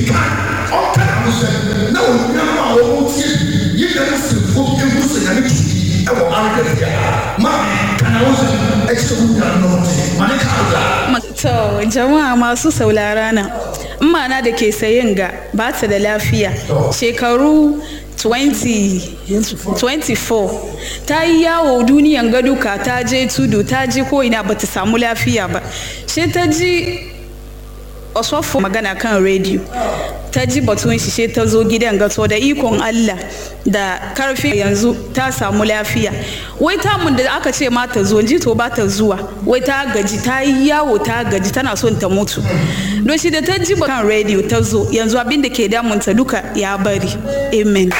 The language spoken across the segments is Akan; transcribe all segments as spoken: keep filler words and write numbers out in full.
Okay, I said, no, no, I won't see you can see what you will say. I will argue here. Ma, can I also exclude that? To, jama'a masu saurara na, mana da ke sayin ga ba ta da lafiya. Shekaru twenty twenty-four ta yi yawo duniyan gaduka, ta je tudu, ta ji ko ina ba ta samu lafiya ba. She ta ji osofo magana kan radio, ta ji batun shi, she ta zo gidan ga, to da ikon Allah da karfi yanzu ta samu lafiya. Wai ta mun da aka ce ma ta zo ji to ba ta zuwa, wai ta gaji, ta yi yawo, ta gaji, tana son ta mutu. Don shi da ta ji kan radio ta zo, yanzu abin da ke damunta duka ya bari. Amen.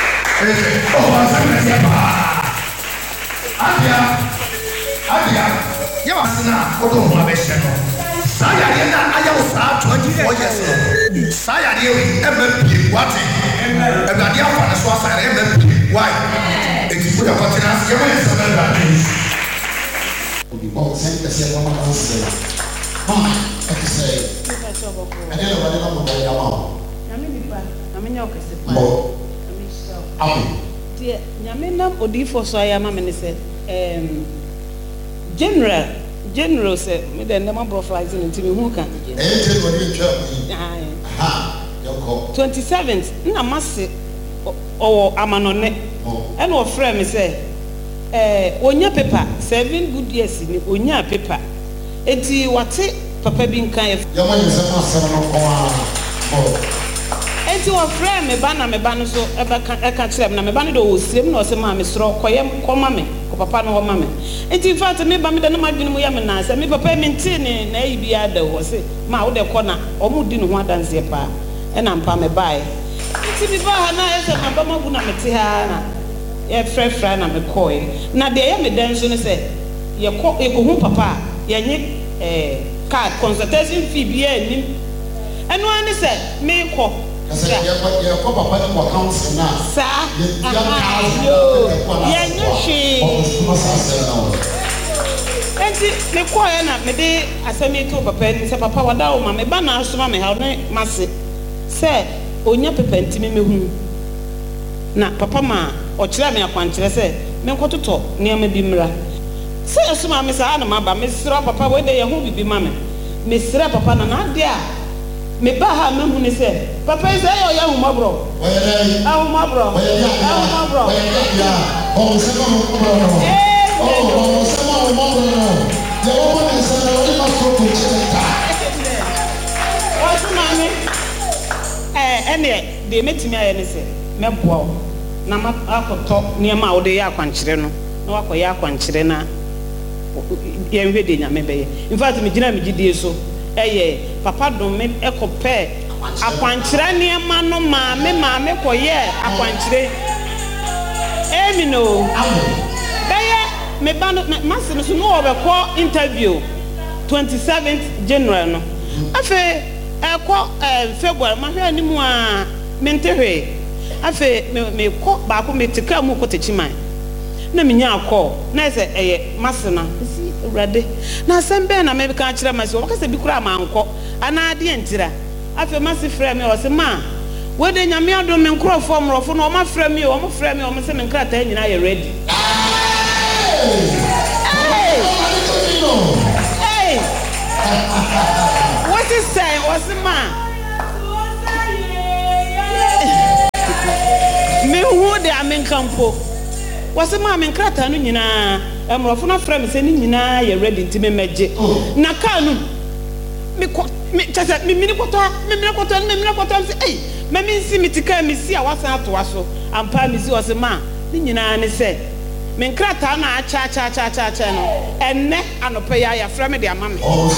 twenty-four years. Saya dia M M P what? Everybody have fun as well. Saya M M P why? It is for the continent. You want to say that? Oh, send the same one to say. Ah, I can say. I don't know what I'm going to do. Nyame bipa, nyame nyokese pa. Bo. Nyame show. Amen. Tie, nyame nam odifo so ayama me ne se em general general say me dem na profile in ntimi hu ka. Eh, general dey try me. Ah, yoko. twenty-seventh na mase o amanone. E na ofre me say eh onya paper seven good years ni onya paper. Eti wate papa bi nkan e. Yama yesa ma sema no kwa. Oh. Enti ofre me ba na me ba no so e ba ka e ka kire me na me ba no do osiem na o se ma me sro koyem koma me ko papa no ho ma me. Enti in fact me ba me da na madwene mu ya me na se me papa me nti ne na yi bia da wo se ma wo de ko na o mu di no ho adanse pa e na mpa me bae. Enti bi ba ha na e se ma ba magu na me te ha na e frɛ frɛ na me koi na de ye me dan so ne se ye ko e ko hu papa ye nye eh card consultation fee bi anim eno ani se me ko Kasi ya kwa papa ni kwa council na. Sa. Yo. Ya nyoshi. Enti me kwa ya na me de asemi to papa ni se papa wada o ma me ba na asoma me ha ne mase. Se onya papa ntimi me hu. Na papa ma o kire me akwankyere se me nkototo ne ama bi mra. Se asoma me sa na ma ba me sira papa we de ye hu bibi ma me. Me sira papa na na de a me ba ha me hu ni se papa is say yo ya hu mabro Oye ah hu mabro ah hu mabro oh se ma hu mabro oh se ma hu mabro ya wo ma se na wo ma ko ko cheta o se ma me eh ene de metimi aye ne se me boa na ma akoto ne ma wo de ya akwankyere no na wa ko ya akwankyere na ye nhwe de nyame be ye in fact me gina me gidie so eye papa dom me ekope akwankyere ne ma no ma me ma me koye akwankyere emi no beye me ba no mase no so no obekọ interview twenty-seventh January no afi ekọ February ma hwe animu a mentehwe afi me ko ba ko me tika mu ko techiman na me nya akọ na ese eye mase na urade na sembe na me ka kire mase o ka se bi kura ma anko ana de entira afi mase frɛ me o se ma we de nyame adom me nkrofo mrofo no o ma frɛ me o mo frɛ me o mo se me nkrata nyina ye ready hey hey what is say o se ma me hu de amen kampo wase ma me nkrata no nyina emrofo na frɛ me se ni nyina ye ready ntime meje na ka no me ko me chasa me mini koto me mini koto me mini koto se eh me me nsi mitika me si a wasa ato aso ampa me si wase ma ni nyina ne se me nkrata na acha acha acha acha acha no enne anope ya ya frɛ me de ama me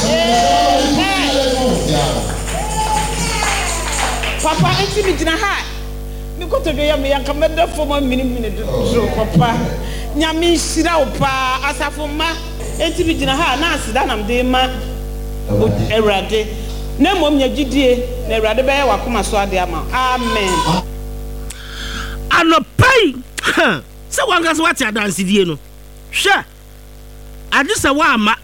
papa enti mi gina ha me koto be ya me yanka me da fo ma mini mini do papa nyame shira opa asafo ma enti mi gina ha na asida nam de ma Erade na mom nya gidie na erade be ya wakoma so ade ama amen anopai se wanga so wati adanse die no hwe ade se wa ama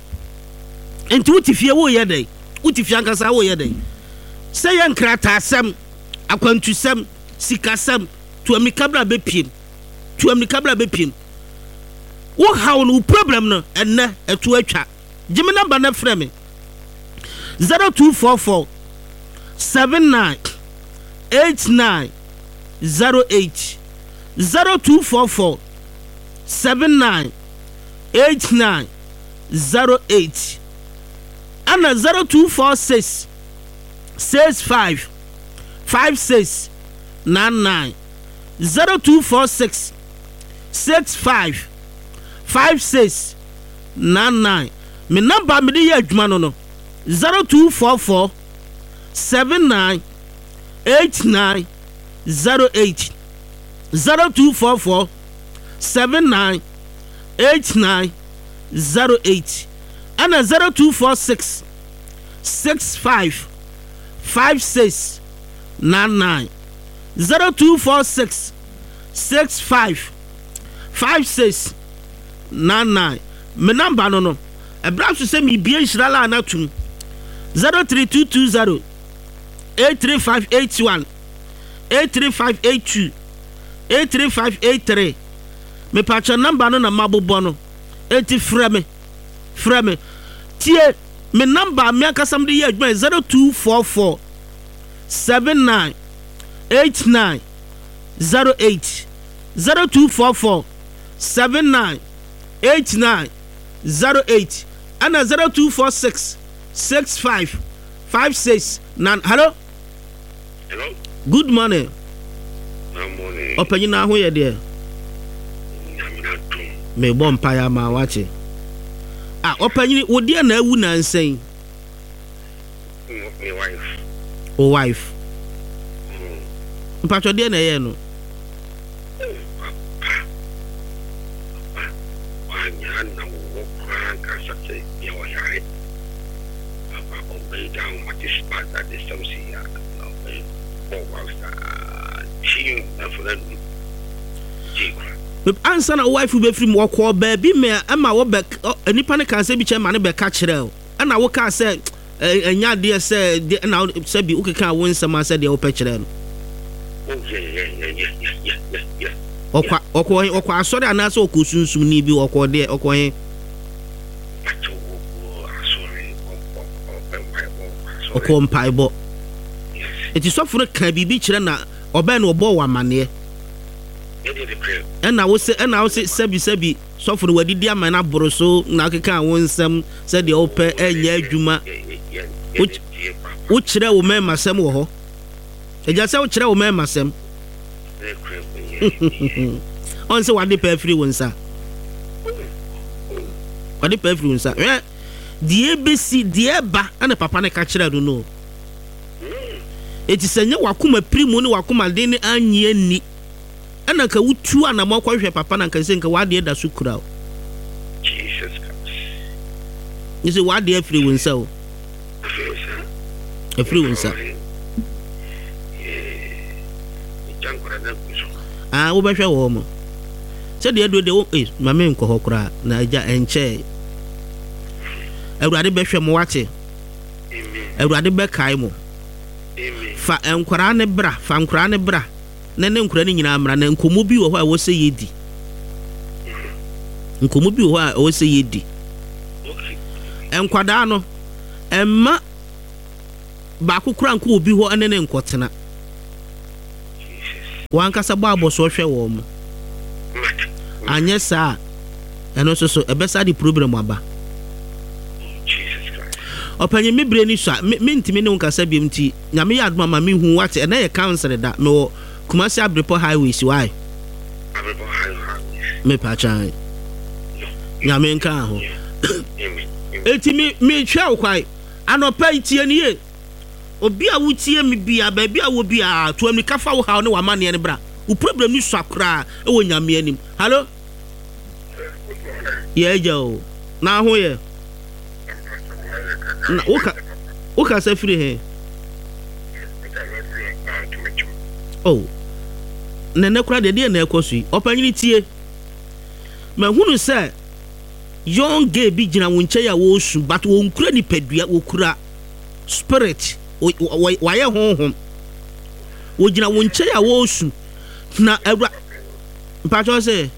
enti utifie wo ye dai utifie anka sa wo ye dai se ye nkrata asem akwantusɛm sikasɛm tuamikabra bepiem tuamikabra bepiem wo hawo no problem no enne etu atwa gime number na frɛ me zero two four four seven nine eight nine zero eight zero two four four seven nine eight nine zero eight and zero two four six six five five six nine nine zero two four six six five five six nine nine. Me number me dey adwuma no no zero two four four seven nine eight nine zero eight zero two four four seven nine eight nine zero eight and zero two four six six five five six nine nine zero two four six six five five six nine nine. Me number no no e bra so say me bia nshirala anatum zero three two two zero eight three five eight one eight three five eight two eight three five eight three. Me patcha number no na mabobo no eti frɛ me frɛ me tie me number me akasam de ye adwuma zero two four four seven nine eight nine zero eight zero two four four seven nine eight nine zero eight and zero two four six six five five six nine. Hello. Hello. Good morning. Good morning. Open your now here there. Me bon paya ma wache. Ah, open you wo dia na ewu na nsen. My wife. O wife. Mpacho dia na ye no. Answer na wife be free mo ko baby me ama wo be anipa ne kan se bi che ma ne be ka kire na wo ka se enya de se na se bi ukeka wo nsema se de wo pe kire no okwa okwa okwa asori ana se okosunsun ni bi okwa de okwa he okwa mpaibo eti sofuru kan bibi kire na oba na obo wa mane and I was say and I was say sebi sebi so for the didi ama na boroso na keka won nsem say the open enya adwuma wo kire wo mema sem wo ho eja say wo kire wo mema sem on say wade pa free won sa wade pa free won sa eh die besi die ba ana papa ne ka kire do no eti senya wakoma primu ne wakoma de ne anye ni ana ka wutu ana makwa hwe papa na kan senka wade da su kura Jesus Christ. You say wade afri wonsa o afri wonsa ah wo behwe wo mo se de do de wo eh mame nko ho kura na aja enche awurade behwe mo wache awurade be kai mo fa enkwara ne bra fa enkwara ne bra na ne nkura ne nyina amra na nkomo bi wo ho a wo se yedi nkomo bi wo ho a wo se yedi enkwada no emma ba kokura nko obi ho ene ne nkotena wan kasa ba aboso hwe wo mo anye sa eno so so ebesa di problem aba opanyi me bre ni so me ntimi ne nkasa biem ti nyame ya adoma ma me hu wate ena ye council da me Kumasi Abrepo highways why Abrepo highways me pachan nyame nka ho eti me me twa kwai anopa itie ni ye obi a wutie me bia ba bia wo bia to ami kafa wo ha ne wa mane ne bra wo problem ni so akra e wo nyame anim hallo ye jo na ho ye na woka woka sa free he oh nene kura de de na ekosu opanyini tie mahunu se young gay bi gina wonche ya wo su but wo nkura ni padua wo kura spirit wa ye honhom wogina wo nche ya wo su na awura mpacho say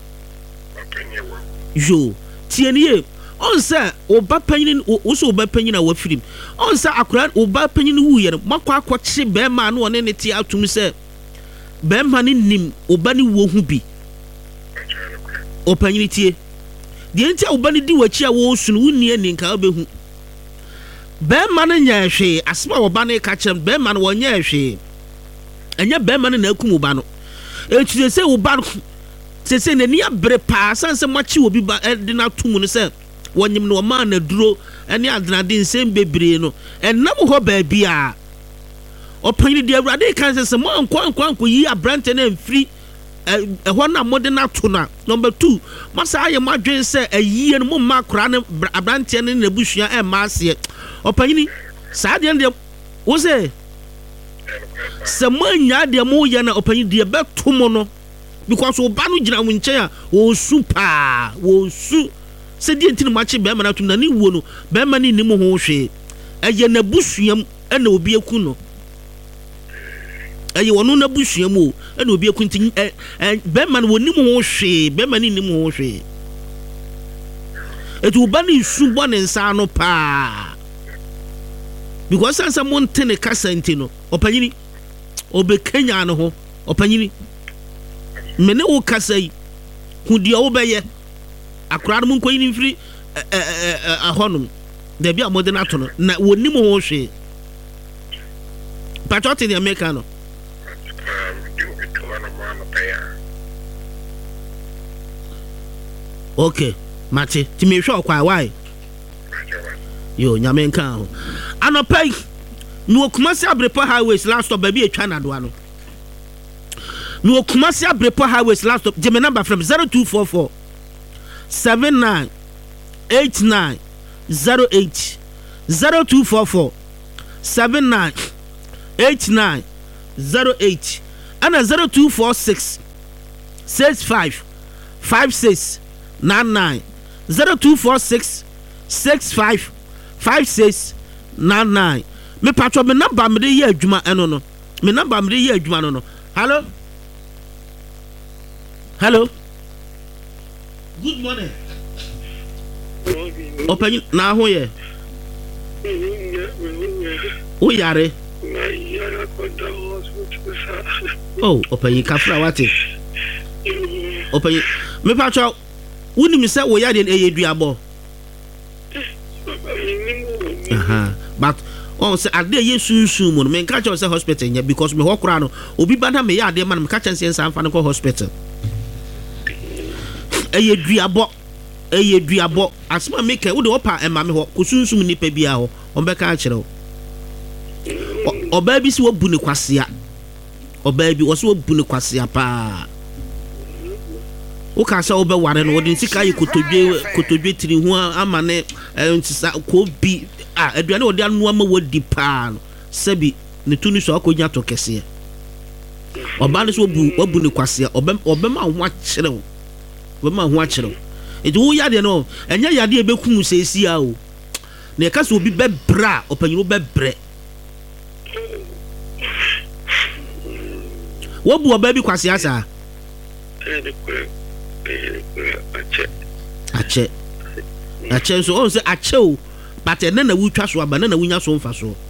yo tienie on say oba panyin wo so oba panyin na wafirim on say akura oba panyin wu ye makwa akwache be ma na one ne ti atum say be ma ni nim oba ni wo hu bi o panyin tie de ntia oba ni di wachi a wo su no wuni ani nka obehu be ma na nya hwe asema oba na ka chem be ma na wo nya hwe enya be ma na akum oba no etu say oba se se nani abre pa sanse machi obi ba de na tumu no se wonyim no ma na duro ene adenade nsem bebre no enam ho ba bia opanyi de awurade kan se mo anko anko anko yi abrante na mfiri ehɔ na mode na to na number two masa aye madwen se ayi no mo ma kora ne abrante ne na busua e ma ase opanyi saa de de wo se se mo nya de mo ye na opanyi de be to mo no because oba no gina wo nche a wo su pa wo su se die ntini machi be ma na tum na ni wo no be ma ni nim ho hwe eye na busuam e na obi eku no eye wono na busuam o e na obi eku ntin be ma no wonim ho hwe be ma ni nim ho hwe etu oba ni su bo ne nsa no pa because sansa mo ntene kasa ntino opanyini obekanya no ho opanyini mene wo kasai hudia wo beye akura no nko yin firi ahonum da bia modern ato no na wonim ho hwe patriote ni america no okay mate ti me hwe okwa why yo nyame nka ho anopai no Kumasi Abrepo highways last stop baby etwa na do ano no Kumasi Abrepo highways last stop jeme number from zero two four four seven nine eight nine zero eight zero two four four seven nine eight nine zero eight and zero two four six six five five six nine nine zero two four six six five five six nine nine. Me patro me number me dey here adwuma eno no. Me number me dey here adwuma no no. Hello? Hello? Good morning. Open na ho ye. O yare. Oh, open kafra wate. Open me patro woni mi say wo yare e yeduabo. Aha. But on say ade ye sunsun mo me nka che say hospital nya because me hokora no obi bana me ya ade man me ka che say san fa no hospital eye duabo eye duabo asma me ka wo de opa e ma me ho ko sunsun ni pa bia ho on be ka kire oba bi si wo bu ne kwasea oba bi wo so wo bu ne kwasea pa wo ka say wo be ware no wo de sika yi kotodwe kotodwe tiri ho ama ne ntisa ko bi ah aduane wo de anu ama wodi pa no sebi ne tunu so akonya to kese oba ne so bu wo bu ne kwasea oba oba ma ho akire wo oba ma ho akire wo edu wo yade no enya yade e bekum sesi a o na ka so obi be bra opanyiru be bre wo bu oba bi kwasea sa ache ache so on say ache o but ene na wutwa so aba na wunya so mfa so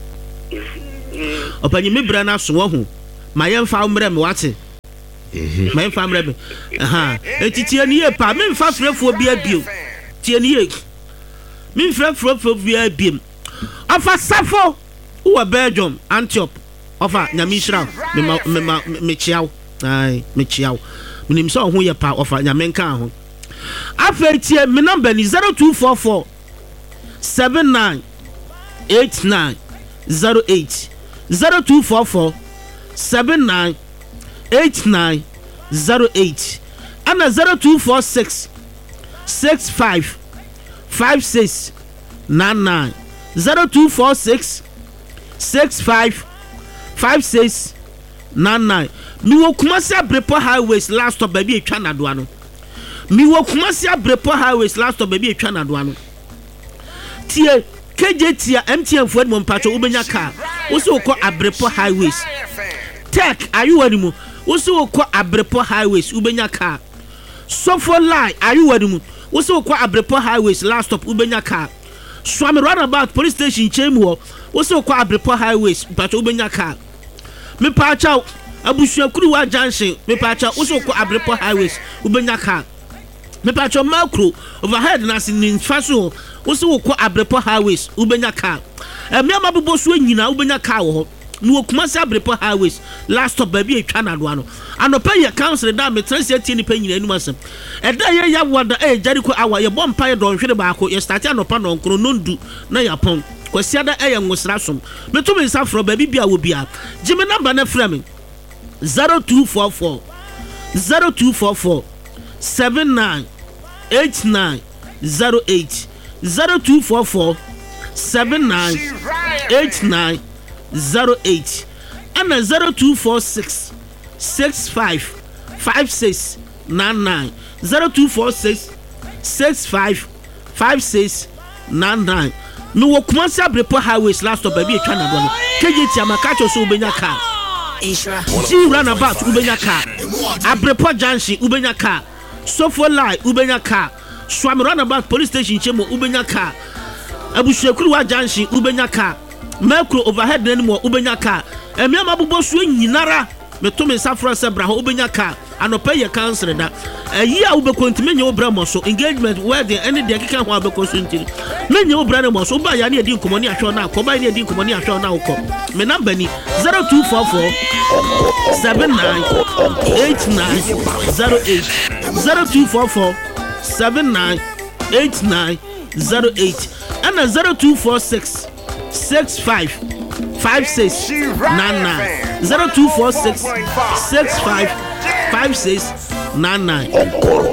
opanyi me bra na so wo ho ma ye mfa umre me wate eh ma ye mfa umre me aha etitie ni e pa me mfa frefo bi abio tie ni e me frefo bi abiem afa safo wo Belgium Antioch ofa nyamishra me me me chiaw ai me chiaw minim so ho ye pa ofa nyamenka ho afetie me number ni zero two four four seven nine eight nine zero eight zero two four four seven nine eight nine zero eight and zero two four six six five five six nine nine zero two four six six five five six nine nine. Mi wo Kumasi Abrepo highways last stop baby etwa na do ano. Mi wo Kumasi Abrepo highways last stop baby etwa na do ano. Tie K J T M T N fo mo mpacho ubenya car. Wo se wo ko Abrepo highways. tech ayu wanimu wo se wo kɔ Abrepo highways ubenya car Sofo lie ayu wanimu wo se wo kɔ Abrepo highways last stop ubenya car Swami roundabout police station chemu wo se wo kɔ Abrepo highways pacho ubenya car me pa cha abusuakuru wa junction me pa cha wo se wo kɔ Abrepo highways ubenya car me pa cha macro overhead na sin faso wo se wo kɔ Abrepo highways ubenya car emiama bebo so nyina ubenya car wo no Kumasi Abrepo highways last stop baby etwa na do ano anopa ye council da me transi atie ni pa nyina enu asem eda ye ya wada e Jericho awa ye bom pa ye don hwede baako ye start anopa no nkro nondu na yapon kwasi ada e ye nwosra som me to me safro baby bia wo bia jime number na fra me zero two four four zero two four four seven nine eight nine zero eight zero two four four seven nine eight nine zero eight and a zero two four six six five five six nine nine zero two four six six five five six nine nine. No wo Kumasi Abrepo highways last stop baby etwa na do no K J T amakacho so ubenya car G roundabout ubenya car Abrepo junction ubenya car Sofo lie ubenya car Swami roundabout police station chemo ubenya car Abusuakuru wa junction ubenya car Macro overhead anymore ubenya car emiama bubo so nyinara me to me safra sebra ho ubenya car anopa ye cancer da ayi a ube kontime wo bra mo so engagement where the any de keka ho abeko so ntiri me nye wo bra ne mo so ba ya ne edi nkomoni ahwe na ko ba ne edi nkomoni ahwe na wo me number ni zero two four four seven nine eight nine zero eight zero two four four seven nine eight nine zero eight and zero two four six six five five six nine nine zero two four six six five five six nine nine.